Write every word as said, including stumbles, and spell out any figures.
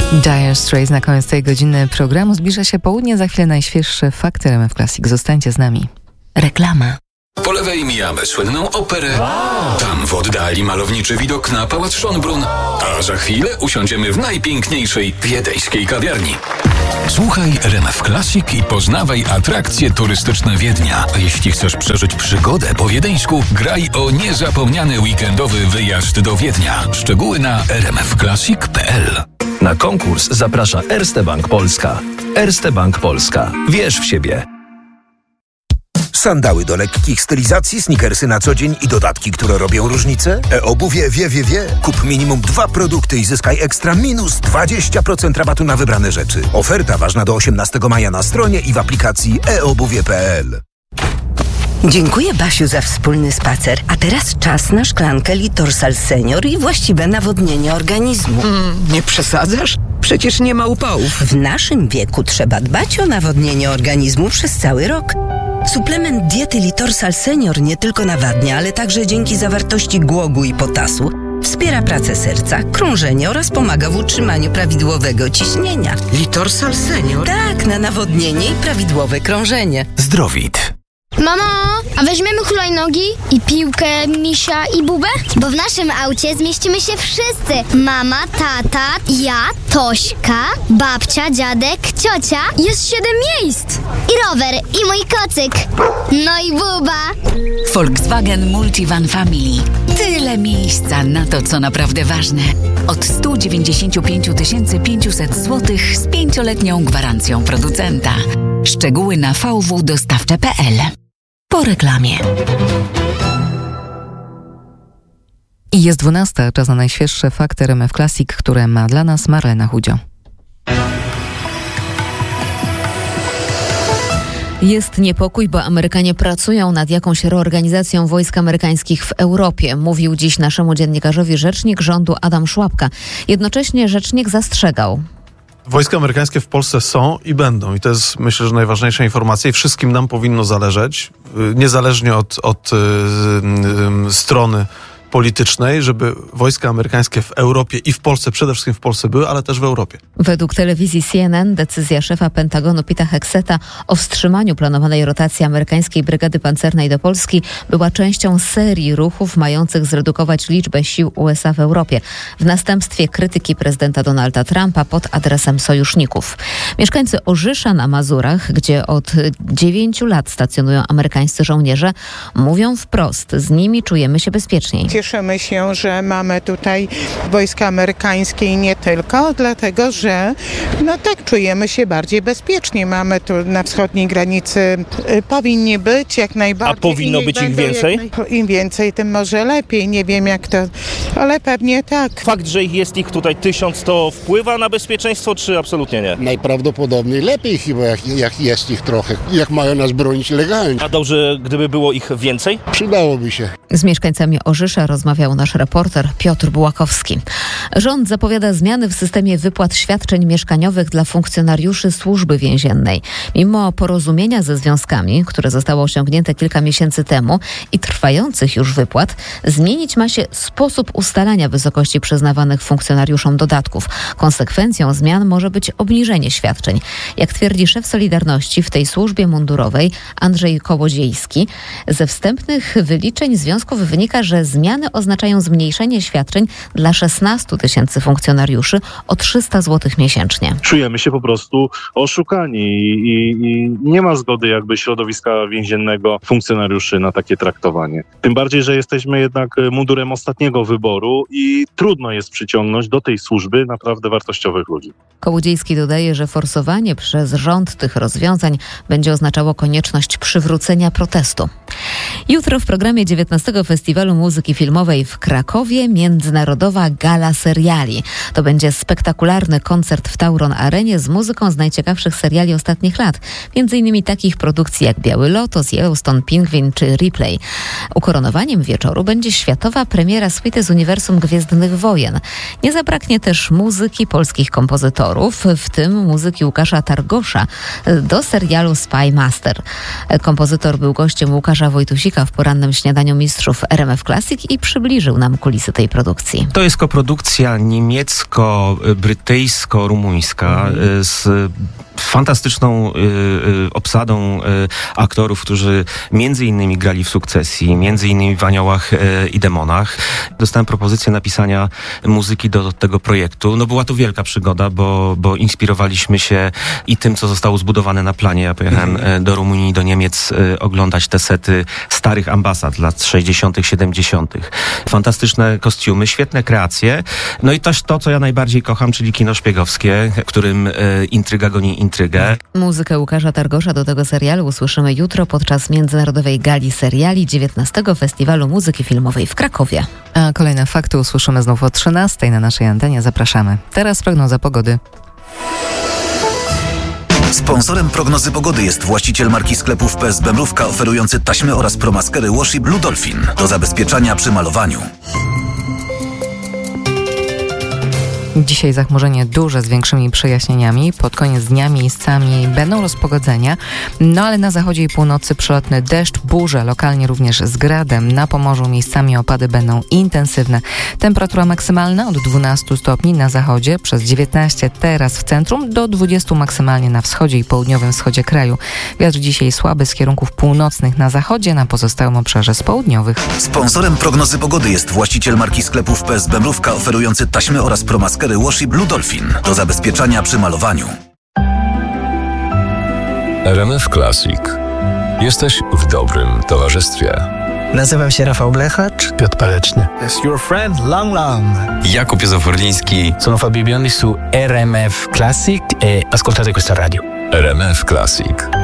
Dire Straits na koniec tej godziny programu. Zbliża się południe, za chwilę najświeższe fakty R M F Classic. Zostańcie z nami. Reklama. Po lewej mijamy słynną operę, tam w oddali malowniczy widok na pałac Schönbrunn, a za chwilę usiądziemy w najpiękniejszej wiedeńskiej kawiarni. Słuchaj R M F Classic i poznawaj atrakcje turystyczne Wiednia. A jeśli chcesz przeżyć przygodę po wiedeńsku, graj o niezapomniany weekendowy wyjazd do Wiednia. Szczegóły na r m f classic kropka p l. Na konkurs zaprasza Erste Bank Polska. Erste Bank Polska. Wierz w siebie. Sandały do lekkich stylizacji, sneakersy na co dzień i dodatki, które robią różnicę? E-obuwie wie, wie, wie. Kup minimum dwa produkty i zyskaj ekstra minus dwadzieścia procent rabatu na wybrane rzeczy. Oferta ważna do osiemnastego maja na stronie i w aplikacji e obuwie kropka p l. Dziękuję, Basiu, za wspólny spacer. A teraz czas na szklankę Litorsal Senior i właściwe nawodnienie organizmu. Mm, nie przesadzasz? Przecież nie ma upałów. W naszym wieku trzeba dbać o nawodnienie organizmu przez cały rok. Suplement diety Litorsal Senior nie tylko nawadnia, ale także dzięki zawartości głogu i potasu wspiera pracę serca, krążenie oraz pomaga w utrzymaniu prawidłowego ciśnienia. Litorsal Senior? Tak, na nawodnienie i prawidłowe krążenie. Zdrowit. Mamo, a weźmiemy hulajnogi i piłkę, misia i bubę? Bo w naszym aucie zmieścimy się wszyscy. Mama, tata, ja, Tośka, babcia, dziadek, ciocia. Jest siedem miejsc. I rower, i mój kocyk. No i buba. Volkswagen Multivan Family. Tyle miejsca na to, co naprawdę ważne. Od sto dziewięćdziesiąt pięć tysięcy pięćset złotych z pięcioletnią gwarancją producenta. Szczegóły na v w dostawcze kropka p l. Po reklamie. I jest dwunasta, czas na najświeższe fakty R M F Classic, które ma dla nas Marlena Chudzio. Jest niepokój, bo Amerykanie pracują nad jakąś reorganizacją wojsk amerykańskich w Europie, mówił dziś naszemu dziennikarzowi rzecznik rządu Adam Szłapka. Jednocześnie rzecznik zastrzegał. Wojska amerykańskie w Polsce są i będą. I to jest, myślę, że najważniejsza informacja i wszystkim nam powinno zależeć, niezależnie od, od yy, strony politycznej, żeby wojska amerykańskie w Europie i w Polsce, przede wszystkim w Polsce były, ale też w Europie. Według telewizji C N N decyzja szefa Pentagonu Peta Hexeta o wstrzymaniu planowanej rotacji amerykańskiej brygady pancernej do Polski była częścią serii ruchów mających zredukować liczbę sił U S A w Europie w następstwie krytyki prezydenta Donalda Trumpa pod adresem sojuszników. Mieszkańcy Orzysza na Mazurach, gdzie od dziewięciu lat stacjonują amerykańscy żołnierze, mówią wprost, z nimi czujemy się bezpieczniej. Cieszymy się, że mamy tutaj wojska amerykańskie i nie tylko, dlatego że no tak czujemy się bardziej bezpiecznie. Mamy tu na wschodniej granicy, y, powinni być jak najbardziej. A powinno być ich więcej? Naj... Im więcej, tym może lepiej. Nie wiem jak to, ale pewnie tak. Fakt, że jest ich tutaj tysiąc, to wpływa na bezpieczeństwo, czy absolutnie nie? Najprawdopodobniej lepiej chyba, jak, jak jest ich trochę, jak mają nas bronić legalnie. A dobrze, gdyby było ich więcej? Przydałoby się. Z mieszkańcami Orzysza rozmawiał nasz reporter Piotr Bułakowski. Rząd zapowiada zmiany w systemie wypłat świadczeń mieszkaniowych dla funkcjonariuszy Służby Więziennej. Mimo porozumienia ze związkami, które zostało osiągnięte kilka miesięcy temu i trwających już wypłat, zmienić ma się sposób ustalania wysokości przyznawanych funkcjonariuszom dodatków. Konsekwencją zmian może być obniżenie świadczeń. Jak twierdzi szef Solidarności w tej służbie mundurowej Andrzej Kołodziejski, ze wstępnych wyliczeń związków wynika, że zmiany oznaczają zmniejszenie świadczeń dla szesnastu tysięcy funkcjonariuszy o trzysta złotych miesięcznie. Czujemy się po prostu oszukani i, i, i nie ma zgody jakby środowiska więziennego funkcjonariuszy na takie traktowanie. Tym bardziej, że jesteśmy jednak mundurem ostatniego wyboru i trudno jest przyciągnąć do tej służby naprawdę wartościowych ludzi. Kołodziejski dodaje, że forsowanie przez rząd tych rozwiązań będzie oznaczało konieczność przywrócenia protestu. Jutro w programie dziewiętnastego Festiwalu Muzyki Filmowej w Krakowie Międzynarodowa Gala Seriali. To będzie spektakularny koncert w Tauron Arenie z muzyką z najciekawszych seriali ostatnich lat. Między innymi takich produkcji jak Biały Lotos, Yellowstone, Pingwin czy Replay. Ukoronowaniem wieczoru będzie światowa premiera suity z uniwersum Gwiezdnych Wojen. Nie zabraknie też muzyki polskich kompozytorów, w tym muzyki Łukasza Targosza do serialu Spy Master. Kompozytor był gościem Łukasza Wojtusika w porannym śniadaniu mistrzów R M F Classic i i przybliżył nam kulisy tej produkcji. To jest koprodukcja niemiecko-brytyjsko-rumuńska mhm. z fantastyczną y, y, obsadą y, aktorów, którzy między innymi grali w Sukcesji, między innymi w Aniołach y, i Demonach. Dostałem propozycję napisania muzyki do, do tego projektu. No była to wielka przygoda, bo, bo inspirowaliśmy się i tym, co zostało zbudowane na planie. Ja pojechałem mhm. do Rumunii, do Niemiec y, oglądać te sety starych ambasad lat sześćdziesiątych, siedemdziesiątych. Fantastyczne kostiumy, świetne kreacje. No i też to, co ja najbardziej kocham, czyli kino szpiegowskie, w którym y, intryga goni intrygę. Muzykę Łukasza Targosza do tego serialu usłyszymy jutro podczas Międzynarodowej Gali Seriali dziewiętnastego Festiwalu Muzyki Filmowej w Krakowie. A kolejne fakty usłyszymy znów o trzynastej na naszej antenie. Zapraszamy. Teraz prognoza pogody. Sponsorem prognozy pogody jest właściciel marki sklepów P S Bemrówka oferujący taśmy oraz promaskery Wash i Blue Dolphin do zabezpieczania przy malowaniu. Dzisiaj zachmurzenie duże z większymi przejaśnieniami. Pod koniec dnia miejscami będą rozpogodzenia, no ale na zachodzie i północy przelotny deszcz, burze, lokalnie również z gradem. Na Pomorzu miejscami opady będą intensywne. Temperatura maksymalna od dwunastu stopni na zachodzie, przez dziewiętnaście teraz w centrum, do dwudziestu maksymalnie na wschodzie i południowym wschodzie kraju. Wiatr dzisiaj słaby z kierunków północnych na zachodzie, na pozostałym obszarze z południowych. Sponsorem prognozy pogody jest właściciel marki sklepów P S Bemrówka oferujący taśmy oraz promaskery Wash i Blue Dolphin do zabezpieczania przy malowaniu. R M F Classic. Jesteś w dobrym towarzystwie. Nazywam się Rafał Blechacz. Piotr Paleczny. Jest your friend Lang Lang. Jakub Józef-Orliński. Sono Fabio Biondi su R M F Classic e ascoltate questa radio. R M F Classic.